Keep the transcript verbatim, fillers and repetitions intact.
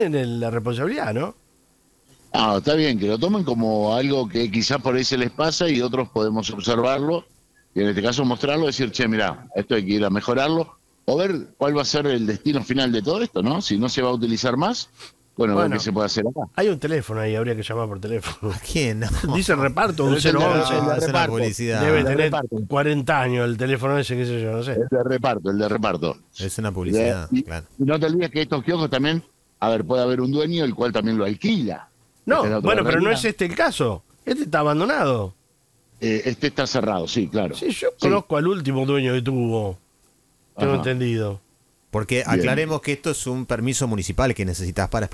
en la responsabilidad, ¿no? Ah, está bien, que lo tomen como algo que quizás por ahí se les pasa y otros podemos observarlo y en este caso mostrarlo, decir, che, mirá, esto hay que ir a mejorarlo o ver cuál va a ser el destino final de todo esto, ¿no? Si no se va a utilizar más, bueno, ver qué Bueno, se puede hacer acá. hay un teléfono ahí, habría que llamar por teléfono. ¿A quién? No. Dice reparto, un Pero es el de- cero el once. de No, es una reparto. publicidad. Debe el de tener reparto. cuarenta años el teléfono ese, qué sé yo, no sé. El de reparto, el de reparto. Es una publicidad, Y, claro. y no te olvides que estos kioscos también, a ver, puede haber un dueño el cual también lo alquila. No, Esta es la otra bueno, pero no realidad. es este el caso. Este está abandonado. Eh, este está cerrado, sí, claro. Sí, yo conozco al último dueño que tuvo. Tengo Ajá. entendido. Porque Bien. aclaremos que esto es un permiso municipal que necesitas para